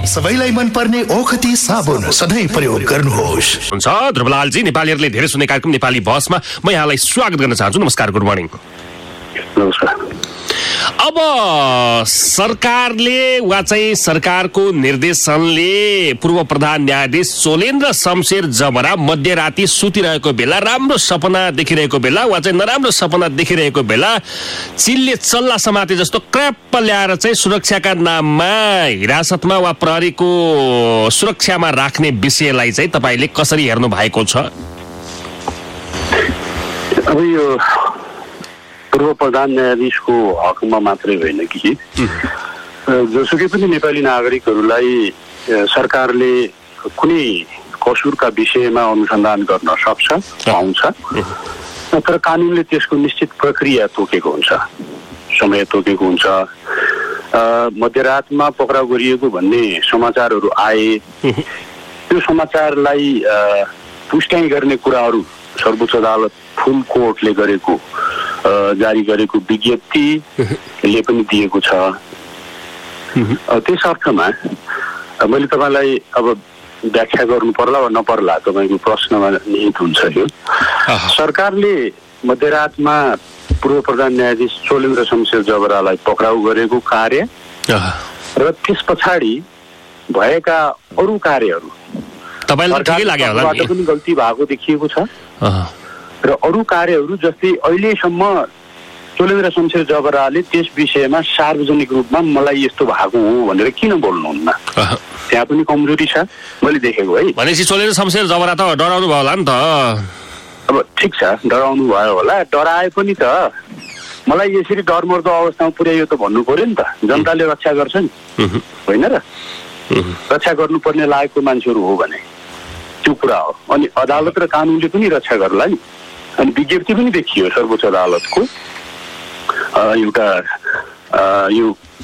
सबैलाई मन पर्ने ओखती साबुन सधैँ प्रयोग गर्नुहोस्। हुन्छ ध्रुवलालजी, नेपालीहरूले धेरै सुन्ने कार्यक्रम नेपाली बसमा म यहाँलाई स्वागत गर्न चाहन्छु। नमस्कार, गुड मर्निङ। नमस्कार। अब सरकारले वा चाहिँ सरकारको निर्देशनले पूर्व प्रधान न्यायाधीश चोलेन्द्र शमशेर जबरा मध्यराती सुतिरहेको बेला, राम्रो सपना देखिरहेको बेला वा चाहिँ नराम्रो सपना देखिरहेको बेला चिलले चल्ला समाते जस्तो क्र्याप्प ल्याएर चाहिँ सुरक्षाका नाममा हिरासतमा वा प्रहरीको सुरक्षामा राख्ने विषयलाई चाहिँ तपाईँले कसरी हेर्नु भएको छ? अब यो पूर्व प्रधान न्यायाधीशको हकमा मात्रै होइन कि जोसुकै पनि नेपाली नागरिकहरूलाई सरकारले कुनै कसुरका विषयमा अनुसन्धान गर्न सक्छ, पाउँछ, तर कानुनले त्यसको निश्चित प्रक्रिया तोकेको हुन्छ, समय तोकेको हुन्छ। मध्यरातमा पक्राउ गरिएको भन्ने समाचारहरू आए, त्यो समाचारलाई पुष्टि गर्ने कुराहरू सर्वोच्च अदालत फुल कोर्टले जारी गरेको विज्ञप्तिले पनि दिएको छ। त्यस अर्थमा मैले तपाईँलाई अब व्याख्या गर्नु पर्ला वा नपर्ला तपाईँको प्रश्नमा निहित हुन्छ। यो सरकारले मध्यरातमा पूर्व प्रधान न्यायाधीश चोलेन्द्र शमशेर जबरालाई पक्राउ गरेको कार्य र त्यस पछाडि भएका अरू कार्यहरू सरकारबाट पनि गल्ती भएको देखिएको छ र अरू कार्यहरू जस्तै अहिलेसम्म चोलेन्द्र शमशेर जबराले त्यस विषयमा सार्वजनिक रूपमा मलाई यस्तो भएको हो भनेर किन बोल्नुहुन्न, त्यहाँ पनि कमजोरी छ मैले देखेको है। भनेपछि चोलेन्द्र शमशेर जबरा त डराउनु भयो होला नि त? अब ठिक छ, डराउनु भयो होला, डराए पनि त मलाई यसरी डरमर्दो अवस्थामा पुर्यायो त भन्नु पर्यो नि त। जनताले रक्षा गर्छ नि, होइन र? रक्षा गर्नुपर्ने लागेको मान्छेहरू हो भने त्यो कुरा हो। अनि अदालत र कानुनले पनि रक्षा गर्ला नि। अनि विज्ञप्ति पनि देखियो सर्वोच्च अदालतको एउटा यो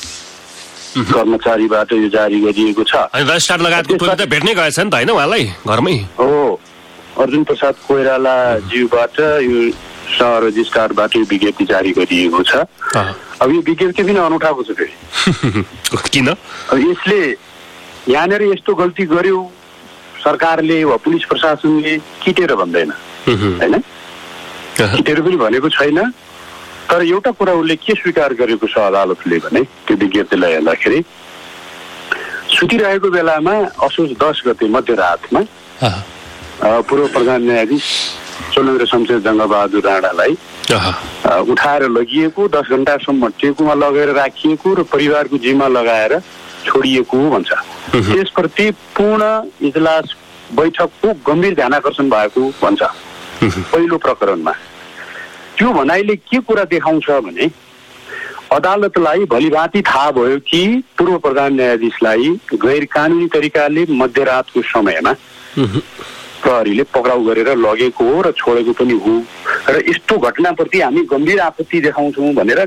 कर्मचारीबाट यो जारी गरिएको छ। रजिस्ट्रार लगायतको टोली त भेट्नै गएछ नि त होइन उहाँलाई घरमै? हो, अर्जुन प्रसाद कोइराला ज्यूबाट यो सह रजिस्ट्रारबाट यो विज्ञप्ति जारी गरिएको छ। अब यो विज्ञप्ति पनि अनौठाको छ फेरि। किन? अब यसले यहाँनिर यस्तो गल्ती गर्यो सरकारले वा पुलिस प्रशासनले किटेर भन्दैन, होइन? किटेर पनि भनेको छैन, तर एउटा कुरा उसले के स्वीकार गरेको छ अदालतले भने त्यो विज्ञप्तिलाई हेर्दाखेरि सुतिरहेको बेलामा असोज 10 गते मध्यरातमा पूर्व प्रधान न्यायाधीश चोलेन्द्र शमशेर जङ्गबहादुर राणालाई उठाएर लगिएको, 10 घण्टासम्म टेकुमा लगेर राखिएको र परिवारको जिम्मा लगाएर छोडिएको भन्छ। त्यसप्रति पूर्ण इजलास बैठकको गम्भीर ध्यानाकर्षण भएको भन्छ पहिलो प्रकरणमा। त्यो भनाइले के कुरा देखाउँछ भने अदालतलाई भलिभाँति थाहा भयो कि पूर्व प्रधान न्यायाधीशलाई गैर कानुनी तरिकाले मध्यरातको समयमा प्रहरीले पक्राउ गरेर लगेको हो र छोडेको पनि हो र यस्तो घटनाप्रति हामी गम्भीर आपत्ति देखाउँछौँ भनेर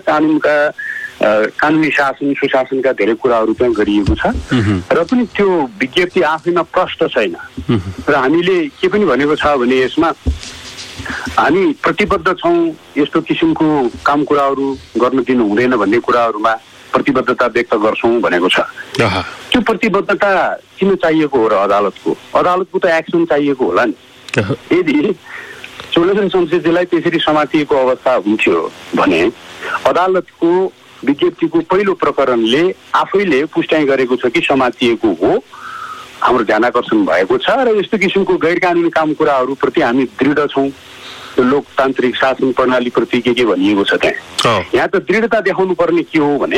कानुनी शासन सुशासनका धेरै कुराहरू त्यहाँ गरिएको छ र पनि त्यो विज्ञप्ति आफैमा प्रष्ट छैन। र हामीले के पनि भनेको छ भने यसमा हामी प्रतिबद्ध छौँ, यस्तो किसिमको काम कुराहरू गर्न दिनु हुँदैन भन्ने कुराहरूमा प्रतिबद्धता व्यक्त गर्छौँ भनेको छ। त्यो प्रतिबद्धता किन चाहिएको हो र अदालतको त एक्सन चाहिएको होला नि। यदि चोलेन्द्र शमशेरजीलाई त्यसरी समातिएको अवस्था हुन्थ्यो भने अदालतको विज्ञप्तिको पहिलो प्रकरणले आफैले पुष्टि गरेको छ कि समातिएको हो, हाम्रो ध्यानाकर्षण भएको छ र यस्तो किसिमको गैर कानुनी काम कुराहरू प्रति हामी दृढ छौँ। लोकतान्त्रिक शासन प्रणाली प्रति के भनिएको छ त्यहाँ, यहाँ त दृढता देखाउनु पर्ने के हो भने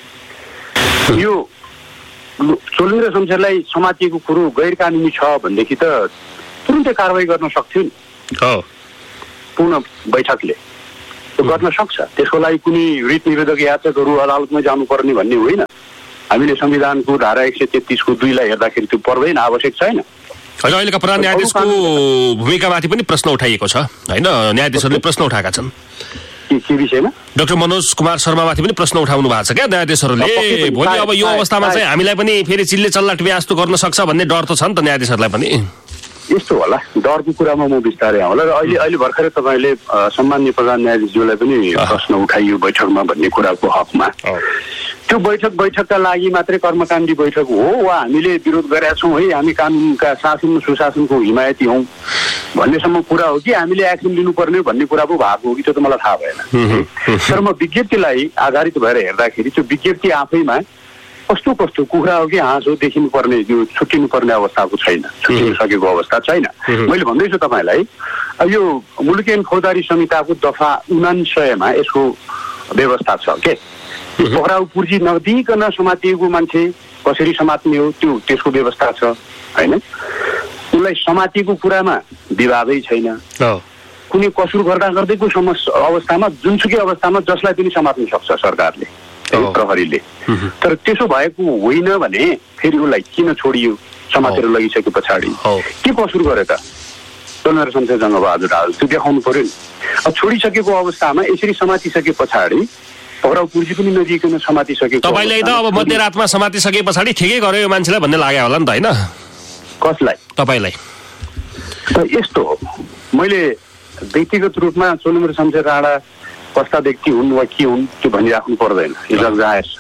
यो चोलेन्द्र शमशेरलाई समातिएको कुरो गैर कानुनी छ भनेदेखि त तुरुन्तै कारवाही गर्न सक्थ्यो नि पूर्ण बैठकले, गर्न सक्छ। त्यसको लागि कुनै रिट निवेदक याचकहरू अदालतमै जानुपर्ने भन्ने होइन। हामीले संविधानको धारा 133 को 2 लाई हेर्दाखेरि त्यो पर्दैन, आवश्यक छैन। होइन, अहिलेका प्रधान न्यायाधीशको भूमिकामाथि पनि प्रश्न उठाइएको छ होइन, न्यायाधीशहरूले प्रश्न उठाएका छन्। के विषयमा? डाक्टर मनोज कुमार शर्मामाथि पनि प्रश्न उठाउनु भएको छ क्या न्यायाधीशहरूले। भोलि अब यो अवस्थामा चाहिँ हामीलाई पनि फेरि चिल्ले चल्ला टिप्यास्तो गर्न सक्छ भन्ने डर त छ नि त न्यायाधीशहरूलाई पनि। यस्तो होला, डरको कुरामा म बिस्तारै आउँला। र अहिले भर्खरै तपाईँले सम्माननीय प्रधान न्यायाधीशज्यूलाई पनि प्रश्न उठाइयो बैठकमा भन्ने कुराको हकमा त्यो बैठकका लागि मात्रै कर्मकाण्डी बैठक हो वा हामीले विरोध गरेका छौँ है, हामी कानुनका शासन सुशासनको हिमायती हौँ भन्नेसम्म कुरा हो कि हामीले एक्सन लिनुपर्ने भन्ने कुरा पो भएको हो कि त्यो त मलाई थाहा भएन। तर म विज्ञप्तिलाई आधारित भएर हेर्दाखेरि त्यो विज्ञप्ति आफैमा कस्तो कस्तो कुरा हो कि हाँसो देखिनु पर्ने, यो छुट्टिनु पर्ने अवस्थाको छैन, छुट्टिनु सकेको अवस्था छैन। मैले भन्दैछु तपाईँलाई, यो मुलुक फौजदारी संहिताको दफा 99 यसको व्यवस्था छ के, पक्राउ पूर्जी नदिकन समातिएको मान्छे कसरी समात्ने हो त्यो त्यसको व्यवस्था छ हैन। उनलाई समातिएको कुरामा विवादै छैन, कुनै कसुर गर्दा गर्दैको अवस्थामा जुनसुकै अवस्थामा जसलाई पनि समात्न सक्छ सरकारले प्रहरीले। तर त्यसो भएको होइन भने फेरि उसलाई किन छोडियो समातेर लगिसके पछाडि, के कसुर गरे त चन्द्र शमशेर जङ्गबहादुर रावल, त्यो देखाउनु पर्यो नि। अब छोडिसकेको अवस्थामा यसरी समातिसके पछाडि पक्राउ पूर्जी पनि नदिइकन समातिसकेको, तपाईँलाई त अब मध्यरातमा समातिसके पछाडि ठिकै गर्यो यो मान्छेलाई भन्ने लाग्यो होला नि त होइन? कसलाई? तपाईँलाई। यस्तो हो, मैले व्यक्तिगत रूपमा चोलेन्द्र शमशेर राणा कस्ता व्यक्ति हुन् वा के हुन् त्यो भनिराख्नु पर्दैन, यो जगजाहेर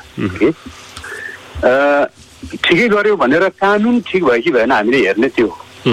ठिकै गर्यो भनेर कानुन ठिक भयो कि भएन हामीले हेर्ने त्यो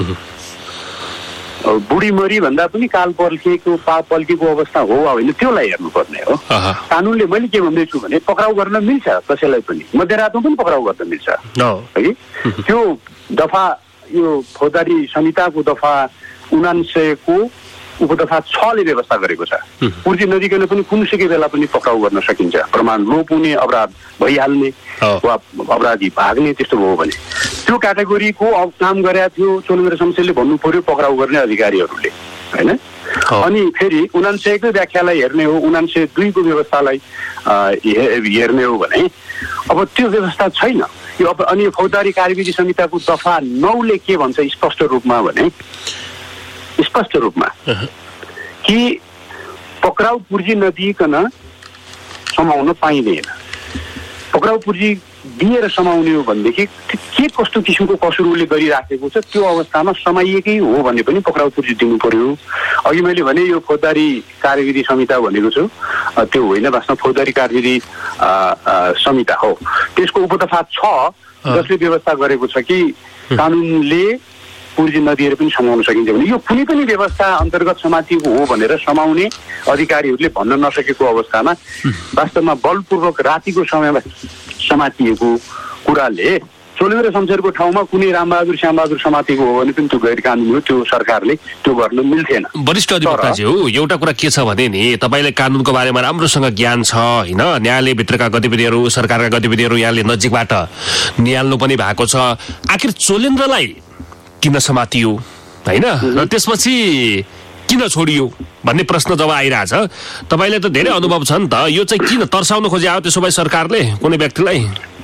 बुढी मरी भन्दा पनि काल पल्किएको पाप पल्किएको अवस्था हो वा होइन त्योलाई हेर्नुपर्ने हो। कानुनले मैले के भन्दैछु भने पक्राउ गर्न मिल्छ कसैलाई पनि, मध्यरातमा पनि पक्राउ गर्न मिल्छ है। त्यो दफा यो फौजदारी संहिताको दफा 99 को उपदफा 6 ले व्यवस्था गरेको छ। पूर्जी नदिकन पनि कुनसुकै बेला पनि पक्राउ गर्न सकिन्छ, प्रमाण लोप हुने, अपराध भइहाल्ने वा अपराधी भाग्ने त्यस्तो भयो भने त्यो क्याटेगोरीको काम गरेका थियो चोलेन्द्र शमशेरले भन्नु पर्यो पक्राउ गर्ने अधिकारीहरूले हैन। अनि फेरि 99 को व्याख्यालाई हेर्ने हो, 99(2) को व्यवस्थालाई हेर्ने हो भने अब त्यो व्यवस्था छैन यो। अनि फौजदारी कार्यविधि संहिताको दफा 9 ले के भन्छ स्पष्ट रूपमा भने, स्पष्ट रूपमा कि पक्राउ पूर्जी नदिइकन समाउन पाइँदैन। पक्राउ पूर्जी दिएर समाउने हो भनेदेखि के कस्तो किसिमको कसुर उसले गरिराखेको छ त्यो अवस्थामा समाइएकै हो भने पनि पक्राउ पूर्जी दिनु पर्यो। अघि मैले भने यो फौजदारी कार्यविधि संहिता भनेको छु, त्यो होइन, वास्तवमा फौजदारी कार्यविधि संहिता हो। त्यसको उपदफा 6 जसले व्यवस्था गरेको छ कि कानुनले पूर्जी नदिएर पनि समाउन सकिन्छ भने यो कुनै पनि व्यवस्था अन्तर्गत समातिएको हो भनेर समाउने अधिकारीहरूले भन्न नसकेको अवस्थामा वास्तवमा बलपूर्वक रातिको समयमा समातिएको कुराले चोलेन्द्र शमशेरको ठाउँमा कुनै रामबहादुर श्यामबहादुर समातिएको हो भने पनि त्यो गैर कानुनी हो, त्यो सरकारले त्यो गर्न मिल्थेन। वरिष्ठ अधिवक्ताज्यू, एउटा कुरा के छ भने नि तपाईँले कानुनको बारेमा राम्रोसँग ज्ञान छ होइन, न्यायालयभित्रका गतिविधिहरू सरकारका गतिविधिहरू यहाँले नजिकबाट निहाल्नु पनि भएको छ। आखिर चोलेन्द्रलाई किन समातियो होइन र त्यसपछि किन छोडियो भन्ने प्रश्न जब आइरहेछ, तपाईँले त धेरै अनुभव छ नि त, यो चाहिँ किन तर्साउन खोजे हो त्यसो भए सरकारले कुनै व्यक्तिलाई?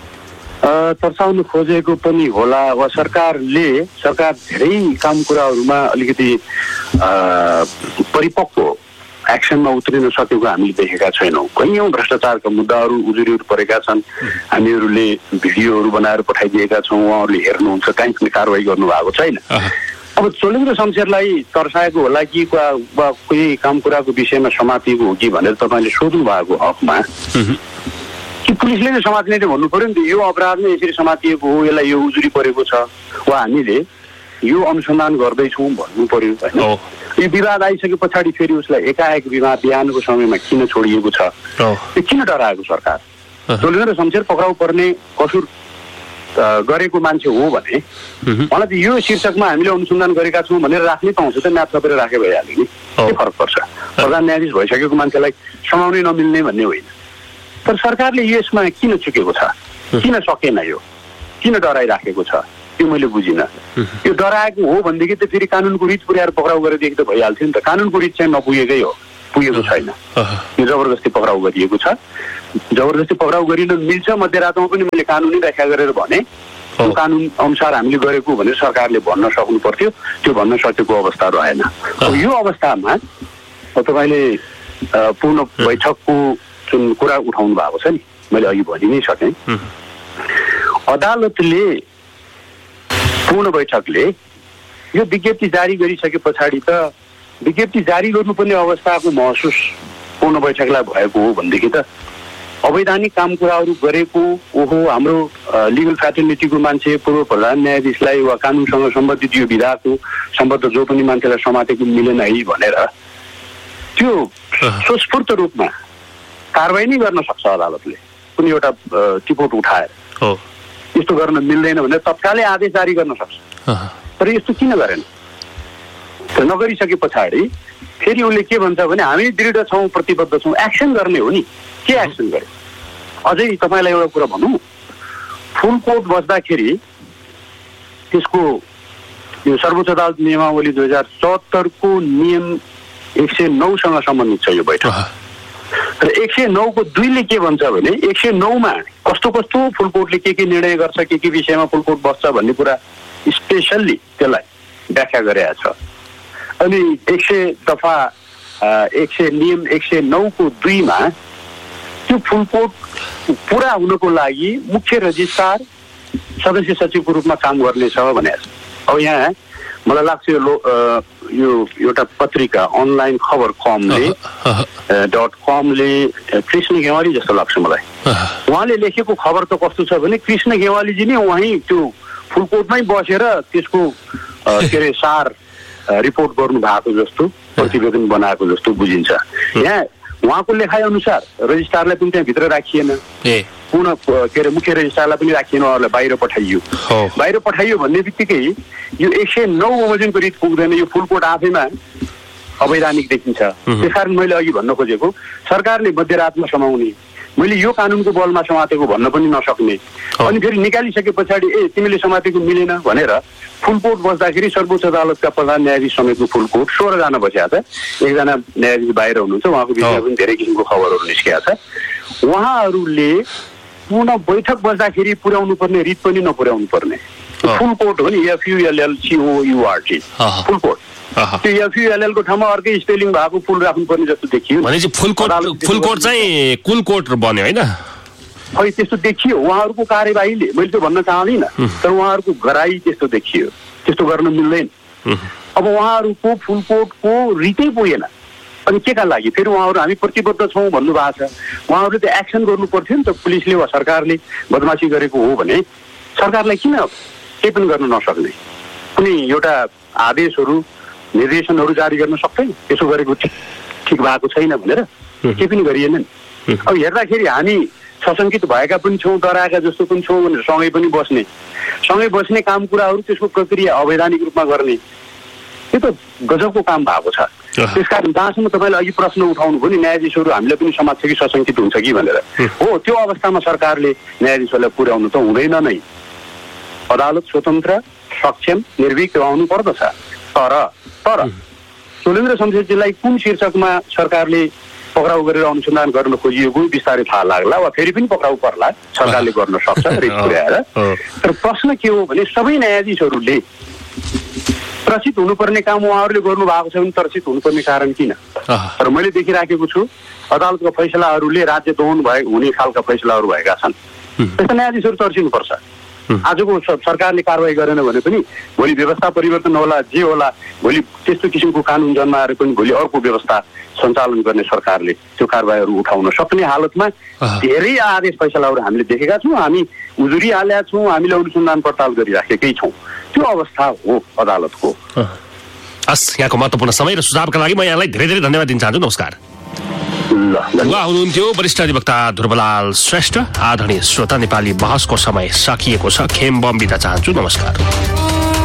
तर्साउन खोजेको पनि होला वा सरकार धेरै काम कुराहरूमा अलिकति परिपक्व एक्सनमा उत्रिन सकेको हामीले देखेका छैनौँ। कैयौँ भ्रष्टाचारका मुद्दाहरू उजुरीहरू परेका छन्, हामीहरूले भिडियोहरू बनाएर पठाइदिएका छौँ, उहाँहरूले हेर्नुहुन्छ, काहीँ पनि कारवाही गर्नुभएको छैन। अब चोलेन्द्र शमशेरलाई तर्साएको होला कि वा कोही काम कुराको विषयमा समातिएको हो कि भनेर तपाईँले सोध्नु भएको हकमा कि पुलिसले नै समात्ने भन्नु पर्यो नि त, यो अपराधमा यसरी समातिएको हो, यसलाई यो उजुरी परेको छ वा हामीले यो अनुसन्धान गर्दैछौँ भन्नु पर्यो होइन। यो विवाद आइसके पछाडि फेरि उसलाई एकाएक बिहानको समयमा किन छोडिएको छ, त्यो किन डराएको सरकार? चोलेन्द्र शमशेर पक्राउ पर्ने कसुर गरेको मान्छे हो भने मलाई त यो शीर्षकमा हामीले अनुसन्धान गरेका छौँ भनेर राख्नै पाउँछ त, म्याप थपेर राखे भइहाल्यो नि, के फरक पर्छ? प्रधान न्यायाधीश भइसकेको मान्छेलाई समाउनै नमिल्ने भन्ने होइन। तर सरकारले यसमा किन चुकेको छ, किन सकेन, यो किन डराइराखेको छ त्यो मैले बुझिनँ। यो डराएको हो भनेदेखि त फेरि कानुनको रिच पुर्याएर पक्राउ गरेदेखि त भइहाल्थ्यो नि त। कानुनको रिच चाहिँ नपुगेकै हो, पुगेको छैन, यो जबरजस्ती पक्राउ गरिएको छ। जबरजस्ती पक्राउ गरिन मिल्छ मध्यरातमा पनि मैले कानुनी व्याख्या गरेर भने त्यो कानुन अनुसार हामीले गरेको भनेर सरकारले भन्न सक्नु पर्थ्यो, त्यो भन्न सकेको अवस्था रहेन। यो अवस्थामा तपाईँले पूर्ण बैठकको जुन कुरा उठाउनु भएको छ नि, मैले अघि भनि नै सकेँ, अदालतले पूर्ण बैठकले यो विज्ञप्ति जारी गरिसके पछाडि त विज्ञप्ति जारी गर्नुपर्ने अवस्थाको महसुस पूर्ण बैठकलाई भएको हो भनेदेखि त अवैधानिक काम कुराहरू गरेको ओहो हाम्रो लिगल फ्याटर्निटीको मान्छे पूर्व प्रधान न्यायाधीशलाई वा कानुनसँग सम्बन्धित यो विधाको सम्बद्ध जो पनि मान्छेलाई समातेको मिलेन है भनेर त्यो स्वस्फूर्त रूपमा कारबाही नै गर्न सक्छ अदालतले कुनै एउटा टिपोट उठाएर यस्तो गर्न मिल्दैन भनेर तत्कालै आदेश जारी गर्न सक्छ। तर यस्तो किन गरेन? नगरिसके पछाडि फेरि उसले के भन्छ भने हामी दृढ छौँ, प्रतिबद्ध छौँ, एक्सन गर्ने हो नि। के एक्सन गरे? अझै तपाईँलाई एउटा कुरा भनौँ, फुल कोर्ट बस्दाखेरि त्यसको यो सर्वोच्च अदालत नियमावली 2074 को नियम 109सँग सम्बन्धित छ यो बैठक। र 109 को 2 ले के भन्छ भने 109 मा कस्तो कस्तो फुल कोर्टले के निर्णय गर्छ, के विषयमा फुल कोर्ट बस्छ भन्ने कुरा स्पेसल्ली त्यसलाई व्याख्या गरेको छ। अनि 100 नियम 109 को 2 मा त्यो फुल कोर्ट पुरा हुनको लागि मुख्य रजिस्ट्रार सदस्य सचिवको रूपमा काम गर्नेछ भनेको छ। अब यहाँ मलाई लाग्छ यो एउटा पत्रिका अनलाइन खबर .com ले कृष्ण गेवाली जस्तो लाग्छ मलाई। उहाँले लेखेको खबर त कस्तो छ भने कृष्ण गेवालीजी नै उहाँ त्यो फुल कोर्टमै बसेर त्यसको के अरे सार रिपोर्ट गर्नु भएको जस्तो प्रतिवेदन बनाएको जस्तो बुझिन्छ। यहाँ उहाँको लेखाइ अनुसार रजिस्ट्रारलाई पनि त्यहाँ भित्र राखिएन, पुनः के अरे मुख्य रजिस्ट्रारलाई पनि राखिएन, उहाँलाई बाहिर पठाइयो। बाहिर पठाइयो भन्ने बित्तिकै यो 109 बमोजिमको रित पुग्दैन, यो फुल कोर्ट आफैमा अवैधानिक देखिन्छ। त्यसकारण मैले अघि भन्न खोजेको सरकारले मध्यरातमा समाउने, मैले यो कानुनको बलमा समातेको भन्न पनि नसक्ने, अनि फेरि निकालिसके पछाडि तिमीले समातेको मिलेन भनेर फुल कोर्ट बस्दाखेरि सर्वोच्च अदालतका प्रधान न्यायाधीश समेतको फुल कोर्ट 16 जना बसेका छ। एकजना न्यायाधीश बाहिर हुनुहुन्छ, उहाँको विषयमा पनि धेरै किसिमको खबरहरू निस्केका छ। उहाँहरूले पुनः बैठक बस्दाखेरि पुर्याउनु पर्ने रित पनि नपुर्याउनु पर्ने फुल कोर्ट हो नि, FULLCOURT फुल कोर्ट। त्यो FULL को ठाउँमा अर्कै स्पेलिङ भएको फुल राख्नुपर्ने जस्तो देखियो। भनेपछि फुल कोर्ट चाहिँ कुल कोर्ट बन्यो हैन? खै त्यस्तो देखियो उहाँहरूको कार्यवाहीले, मैले त्यो भन्न चाहदिनँ, तर उहाँहरूको गराई त्यस्तो देखियो। त्यस्तो गर्न मिल्दैन। अब उहाँहरूको फुल कोर्टको रितै पुगेन, अनि के का लागि फेरि उहाँहरू हामी प्रतिबद्ध छौँ भन्नुभएको छ। उहाँहरूले त एक्सन गर्नु पर्थ्यो नि त, पुलिसले वा सरकारले बदमासी गरेको हो भने सरकारलाई किन केही पनि गर्न नसक्ने? कुनै एउटा आदेशहरू निर्देशनहरू जारी गर्न सक्दैन, त्यसो गरेको ठिक भएको छैन भनेर केही पनि गरिएन नि। अब हेर्दाखेरि हामी सशङ्कित भएका पनि छौँ, डराएका जस्तो पनि छौँ भनेर सँगै बस्ने काम कुराहरू त्यसको प्रक्रिया अवैधानिक रूपमा गर्ने, यो त गजबको काम भएको छ। त्यसकारण जहाँसम्म तपाईँले अघि प्रश्न उठाउनु भयो नि न्यायाधीशहरू हामीले पनि समाज कि सशङ्कित हुन्छ कि भनेर, हो त्यो अवस्थामा सरकारले न्यायाधीशहरूलाई पुर्याउनु त हुँदैन नै। अदालत स्वतन्त्र, सक्षम, निर्भीक रहनु पर्दछ। तर सोलेन्द्र शमशेरजीलाई कुन शीर्षकमा सरकारले पक्राउ गरेर अनुसन्धान गर्न खोजिएको बिस्तारै थाहा लाग्ला वा फेरि पनि पक्राउ पर्ला, सरकारले गर्न सक्छ रिट पुर्याएर। तर प्रश्न के हो भने सबै न्यायाधीशहरूले त्रसित हुनुपर्ने काम उहाँहरूले गर्नु भएको छ भने त्रसित हुनुपर्ने कारण किन? तर मैले देखिराखेको छु अदालतका फैसलाहरूले राज्य दोहन हुने खालका फैसलाहरू भएका छन्। त्यस्ता न्यायाधीशहरू तर्सिनुपर्छ। आजको सरकारले कारवाही गरेन भने पनि भोलि व्यवस्था परिवर्तन होला, जे होला, भोलि त्यस्तो किसिमको कानुन जन्माएर पनि भोलि अर्को व्यवस्था सञ्चालन गर्ने सरकारले त्यो कारवाहीहरू उठाउन सक्ने हालतमा धेरै आदेश फैसलाहरू हामीले देखेका छौँ। हामी उजुरी हालेका छौँ, हामीले अनुसन्धान पडताल गरिराखेकै छौँ। त्यो अवस्था हो अदालतको। हस्, यहाँको महत्त्वपूर्ण समय र सुझावका लागि म यहाँलाई धेरै धेरै धन्यवाद दिन चाहन्छु। नमस्कार। उहाँ हुनुहुन्थ्यो वरिष्ठ अधिवक्ता ध्रुवलाल श्रेष्ठ। आदरणीय श्रोता, नेपाली बहसको समय सकिएको छ। खेम बम बिदा चाहन्छु। नमस्कार।